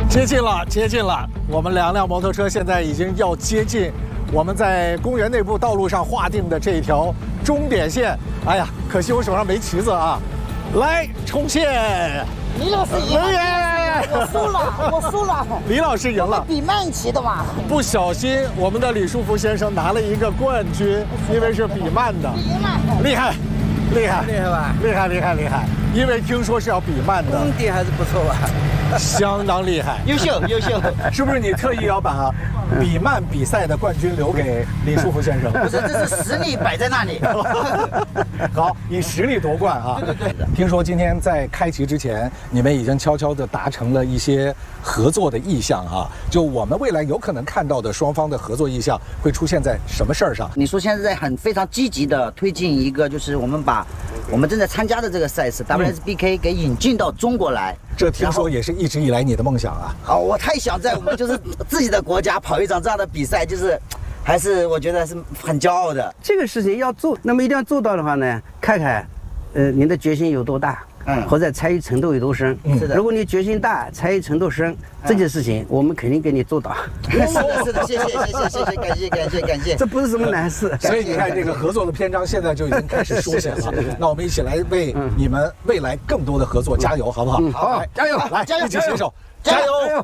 接近了，接近了！我们两辆摩托车现在已经要接近我们在公园内部道路上划定的这一条终点线。哎呀，可惜我手上没旗子啊！来，冲线！ 李老师赢了，我输了，我输了。 李老师赢了， 比慢骑的嘛。 不小心，我们的李书福先生拿了一个冠军，因为是比慢的。 赢了， 厉害，厉害， 厉害吧？ 厉害，厉害，厉害！因为听说是要比慢的， 功底还是不错吧？ 相当厉害， 优秀，优秀。 是不是你特意要把比慢比赛的冠军留给李书福先生？ 不是，这是实力摆在那里。 好，以实力夺冠啊！ 对对对。 听说今天在开骑之前，你们已经悄悄地达成了一些合作的意向啊。就我们未来有可能看到的双方的合作意向会出现在什么事儿上？ 你说现在在非常积极的推进一个，就是我们把我们正在参加的这个赛事 WSBK 给引进到中国来。 这听说也是一直以来你的梦想啊！ 我太想在我们就是自己的国家跑一场这样的比赛，就是还是我觉得是很骄傲的。 这个事情要做，那么一定要做到的话呢，看看，您的决心有多大，或者参与程度有多深。 是的， 如果你决心大，参与程度深，这件事情我们肯定给你做到。 是的，是的，谢谢，谢谢，谢谢，感谢，感谢，感谢。 这不是什么难事。 所以你看，这个合作的篇章现在就已经开始书写了。那我们一起来为你们未来更多的合作加油，好不好？ 好，加油！ 来， 加油！ 一起携手，加油！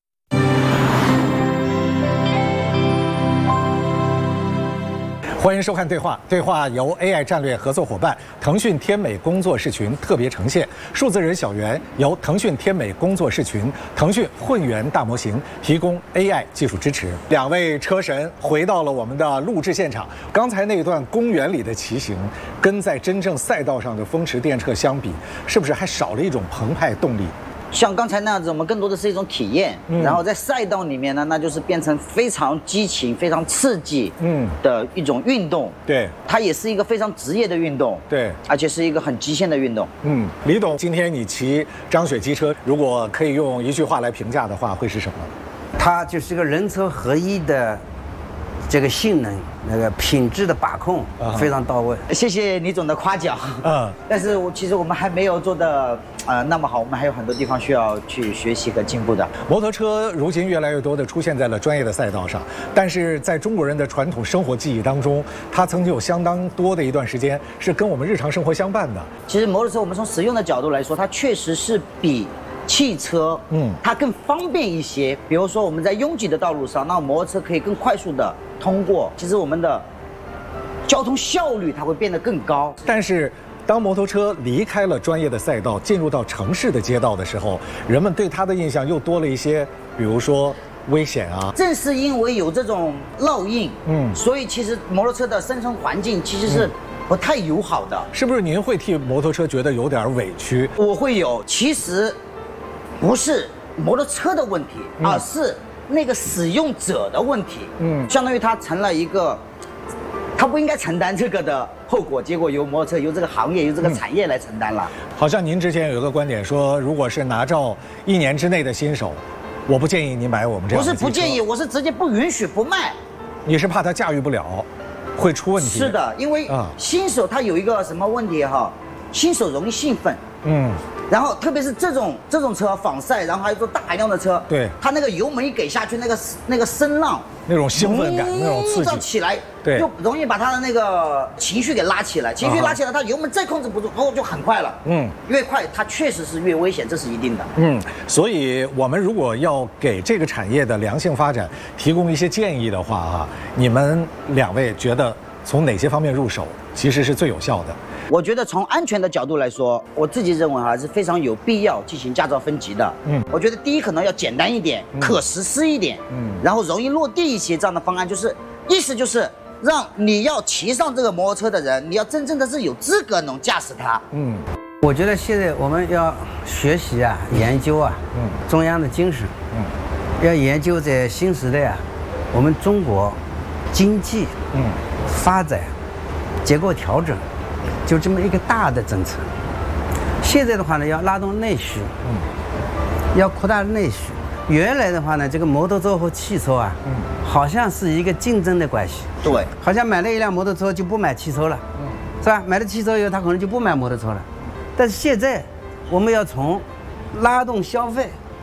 欢迎收看《对话》，对话由 AI 战略合作伙伴腾讯天美工作室群特别呈现，数字人小袁由腾讯天美工作室群、腾讯混元大模型提供 AI 技术支持。两位车神回到了我们的录制现场。刚才那段公园里的骑行，跟在真正赛道上的风驰电掣相比，是不是还少了一种澎湃动力？ 像刚才那样子，我们更多的是一种体验，然后在赛道里面呢，那就是变成非常激情、非常刺激的一种运动。 对， 它也是一个非常职业的运动。 对， 而且是一个很极限的运动。 李董，今天你骑张雪机车，如果可以用一句话来评价的话，会是什么？ 它就是个人车合一的这个性能，那个品质的把控非常到位。 谢谢李总的夸奖。但是其实我们还没有做的那么好，我们还有很多地方需要去学习和进步的。 摩托车如今越来越多的出现在了专业的赛道上，但是在中国人的传统生活记忆当中，它曾经有相当多的一段时间是跟我们日常生活相伴的。 其实摩托车我们从实用的角度来说，它确实是比汽车，它更方便一些。比如说我们在拥挤的道路上，那摩托车可以更快速的通过，其实我们的交通效率它会变得更高。 但是当摩托车离开了专业的赛道，进入到城市的街道的时候，人们对它的印象又多了一些，比如说危险啊。 正是因为有这种烙印，所以其实摩托车的生存环境其实是不太友好的。 是不是您会替摩托车觉得有点委屈？ 我会有，其实不是摩托车的问题，而是那个使用者的问题。相当于他成了一个，他不应该承担这个的后果，结果由摩托车、由这个行业、由这个产业来承担了。 好像您之前有一个观点说，如果是拿照1年之内的新手，我不建议你买我们这样的机车。 不是不建议，我是直接不允许不卖。 你是怕他驾驭不了，会出问题？ 是的，因为新手他有一个什么问题哈？新手容易兴奋。然后特别是这种车仿赛，然后还有做大排量的车， 对， 它那个油门一给下去，那个声浪， 那种兴奋感，那种刺激起来， 对， 就容易把他的那个情绪给拉起来，情绪拉起来，他油门再控制不住，就很快了。越快它确实是越危险，这是一定的。 所以我们如果要给这个产业的良性发展提供一些建议的话你们两位觉得从哪些方面入手其实是最有效的？ 我觉得从安全的角度来说，我自己认为还是非常有必要进行驾照分级的。我觉得第一可能要简单一点，可实施一点，然后容易落地一些。这样的方案意思就是让你要骑上这个摩托车的人，你要真正的是有资格能驾驶它。 我觉得现在我们要学习研究中央的精神，要研究在新时代我们中国经济发展结构调整。就这么一个大的政策，现在的话呢，要拉动内需，要扩大内需。原来的话呢，这个摩托车和汽车好像是一个竞争的关系。 对， 好像买了一辆摩托车就不买汽车了，是吧？买了汽车以后，他可能就不买摩托车了。但是现在，我们要从拉动消费、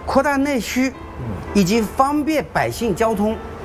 扩大内需，以及方便百姓交通，